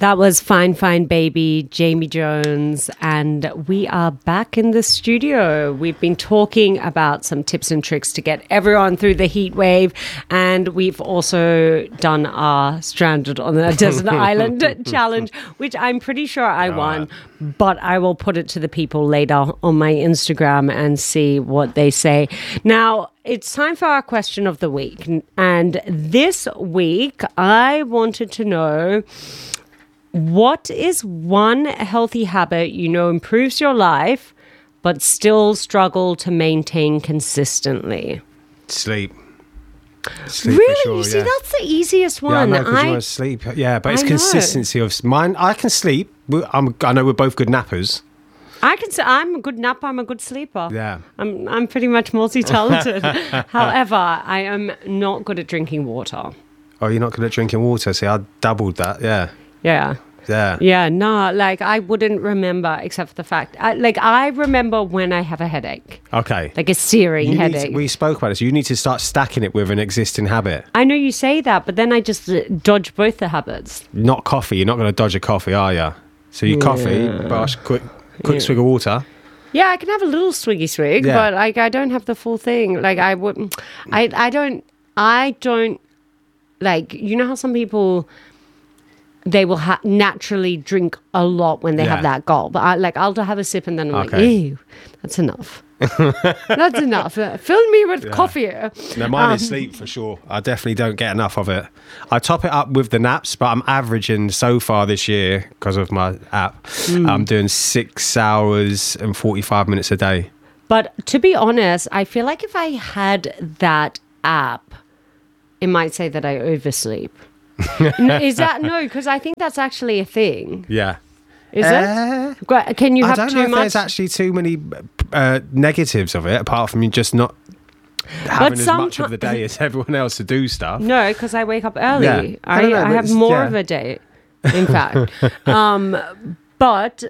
That was Fine Fine Baby, Jamie Jones, and we are back in the studio. We've been talking about some tips and tricks to get everyone through the heat wave, and we've also done our Stranded on a Desert Island challenge, which I'm pretty sure I won, but I will put it to the people later on my Instagram and see what they say. Now, it's time for our question of the week, and this week I wanted to know, what is one healthy habit you know improves your life but still struggle to maintain consistently? Sleep. Really? For sure, you see, that's the easiest one. Yeah, I know, because you want to sleep. Yeah, but it's I know. consistency of mine. I can sleep. I know we're both good nappers. I can say I'm a good napper. I'm a good sleeper. Yeah. I'm pretty much multi-talented. However, I am not good at drinking water. Oh, you're not good at drinking water? See, I doubled that. Yeah. Yeah. Yeah. Yeah, no, like I wouldn't remember except for the fact, I remember when I have a headache. Okay. Like a searing headache. We spoke about this. You need to start stacking it with an existing habit. I know you say that, but then I just dodge both the habits. Not coffee. You're not going to dodge a coffee, are you? So you coffee, brush, quick swig of water. Yeah, I can have a little swiggy swig, Yeah. but like I don't have the full thing. Like I wouldn't. I don't like. You know how some people, they will naturally drink a lot when they have that gulp. But I'll have a sip and then I'm like, ew, that's enough. That's enough. Fill me with coffee. No, mine is sleep for sure. I definitely don't get enough of it. I top it up with the naps, but I'm averaging so far this year, because of my app, I'm doing 6 hours and 45 minutes a day. But to be honest, I feel like if I had that app, it might say that I oversleep. Is that no? Because I think that's actually a thing. Yeah. Is it? Can you have I don't too know if much? there's actually too many negatives of it, apart from you just not having as much of the day as everyone else to do stuff. No, because I wake up early. Yeah. I don't know, but have it's- more yeah. of a day, in fact. But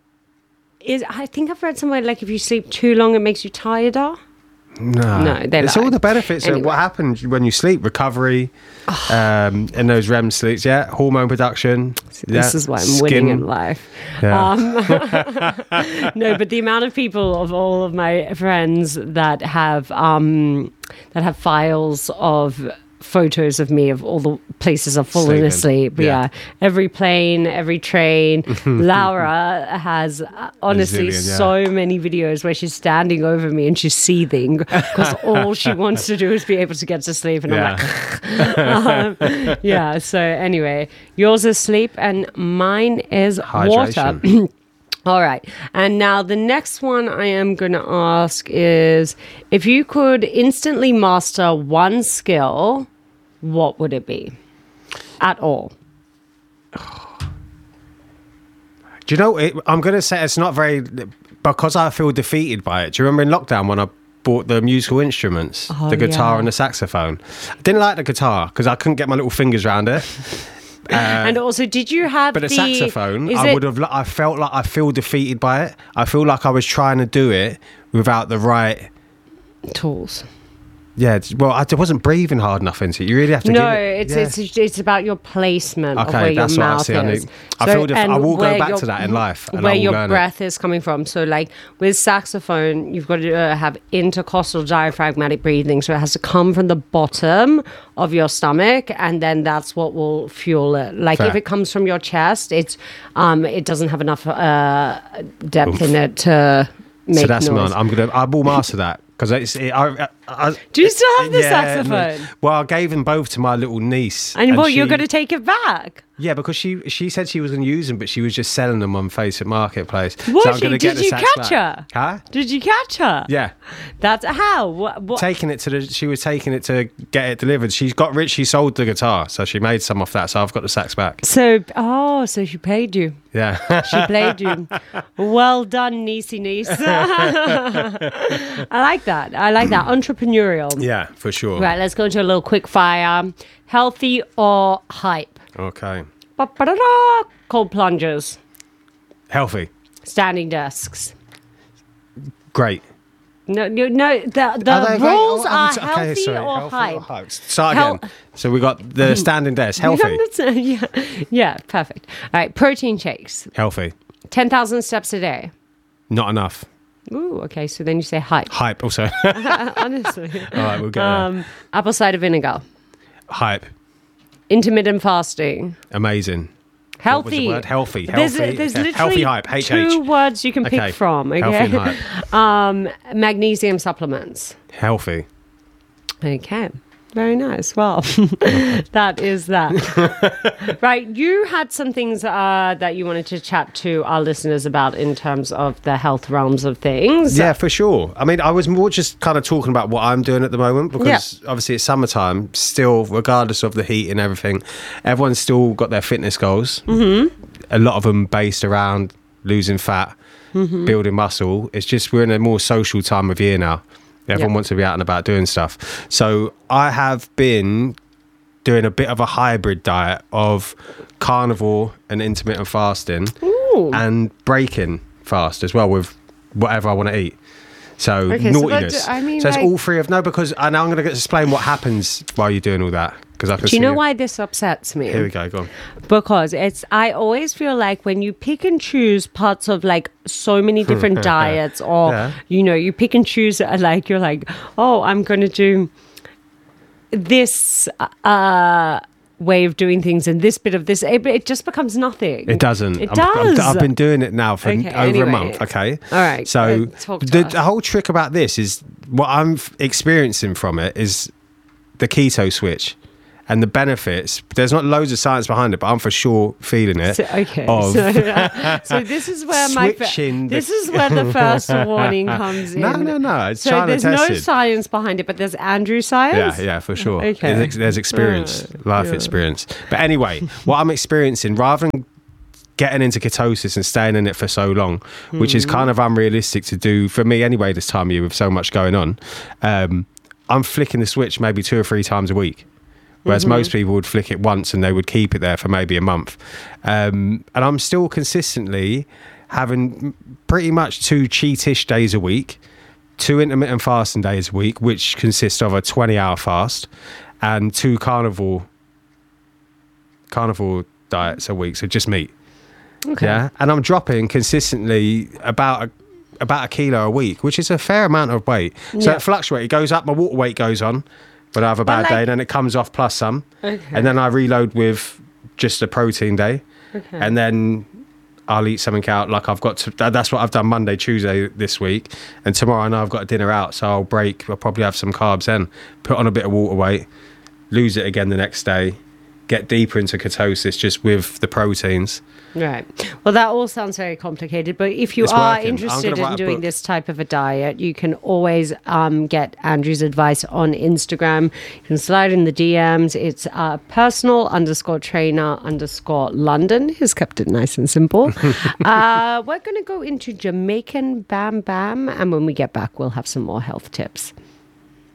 I think I've read somewhere like if you sleep too long, it makes you tireder. No, they it's lied. all the benefits Anyway. of what happens when you sleep, recovery, and those REM sleeps. Yeah, hormone production. This is why I'm winning in life. Yeah. No, but the amount of people of all of my friends that have files of photos of me of all the places I've fallen Sleeping. asleep. Yeah. Every plane, every train. Laura has honestly so many videos where she's standing over me and she's seething because all she wants to do is be able to get to sleep. And I'm like, so anyway, yours is sleep and mine is water. All right. And now the next one I am going to ask is, if you could instantly master one skill, what would it be? At all. Do you know, I'm going to say it's not very, because I feel defeated by it. Do you remember in lockdown when I bought the musical instruments, the guitar and the saxophone? I didn't like the guitar because I couldn't get my little fingers around it. And also, did you have the saxophone? I felt like I feel defeated by it. I feel like I was trying to do it without the right tools. Yeah, well, I wasn't breathing hard enough into it. You really have to. It's about your placement of where your mouth is. I will go back to that in life. Where your breath is coming from. So, like with saxophone, you've got to have intercostal diaphragmatic breathing. So it has to come from the bottom of your stomach, and then that's what will fuel it. Like if it comes from your chest, it doesn't have enough depth in it to make so that's noise. I will master that. Because do you still have the saxophone? Well, I gave them both to my little niece. And you're going to take it back? Yeah, because she said she was going to use them, but she was just selling them on Facebook Marketplace. Was so I'm she? Gonna get Did you catch back. her? Huh? Did you catch her? Yeah. That's how? What? She was taking it to get it delivered. She got rich. She sold the guitar, so she made some off that. So I've got the sax back. So she paid you. Yeah. She played you. Well done, niecey niece. I like that. Entrepreneurial. Yeah, for sure. Right, let's go into a little quick fire. Healthy or hype? Okay. Cold plungers. Healthy. Standing desks. Great. No. The rules are healthy or hype. Start again. So we got the standing desk. Healthy. Yeah, perfect. All right, protein shakes. Healthy. 10,000 steps a day. Not enough. Ooh, okay. So then you say hype. Hype also. Honestly. All right, we'll get there. Apple cider vinegar. Hype. Intermittent fasting. Amazing. Healthy. What was the word? Healthy. There's literally healthy hype. HH. 2 words you can pick from. Okay. Healthy and hype. Magnesium supplements. Healthy. Okay. Very nice. Well, that is that. Right. You had some things that you wanted to chat to our listeners about in terms of the health realms of things. Yeah, for sure. I mean, I was more just kind of talking about what I'm doing at the moment because obviously it's summertime. Still, regardless of the heat and everything, everyone's still got their fitness goals. Mm-hmm. A lot of them based around losing fat, building muscle. It's just we're in a more social time of year now. Everyone wants to be out and about doing stuff. So I have been doing a bit of a hybrid diet of carnivore and intermittent fasting and breaking fast as well with whatever I want to eat. So naughtiness. So it's all three of... No, because I'm going to explain what happens while you're doing all that. Do you know why this upsets me? Here we go on. Because I always feel like when you pick and choose parts of like so many different diets or, you pick and choose like, you're like, oh, I'm going to do this way of doing things and this bit of this, it just becomes nothing. It doesn't. It does. I've been doing it now for over a month. Okay. All right. So the whole trick about this is what I'm experiencing from it is the keto switch. And the benefits, there's not loads of science behind it, but I'm for sure feeling it. So this is where this is where the first warning comes in. No. It's so China there's tested. No science behind it, but there's Andrew science. Yeah, for sure. Okay. There's experience, life experience. But anyway, what I'm experiencing, rather than getting into ketosis and staying in it for so long, which is kind of unrealistic to do for me anyway this time of year with so much going on, I'm flicking the switch maybe 2 or 3 times a week. Whereas most people would flick it once and they would keep it there for maybe a month. And I'm still consistently having pretty much 2 cheatish days a week, 2 intermittent fasting days a week, which consist of a 20-hour fast, and 2 carnivore diets a week, so just meat. Okay. Yeah, and I'm dropping consistently about a kilo a week, which is a fair amount of weight. So it fluctuates. It goes up, my water weight goes on. When I have a bad day, and then it comes off plus some. Okay. And then I reload with just a protein day. Okay. And then I'll eat something out. Like that's what I've done Monday, Tuesday this week. And tomorrow I know I've got a dinner out. So I'll probably have some carbs then. Put on a bit of water weight. Lose it again the next day. Get deeper into ketosis just with the proteins. Right. Well, that all sounds very complicated, but if you are interested in doing this type of a diet, you can always get Andrew's advice on Instagram. You can slide in the DMs. It's personal_trainer_London. He's kept it nice and simple. We're going to go into Jamaican Bam Bam, and when we get back, we'll have some more health tips.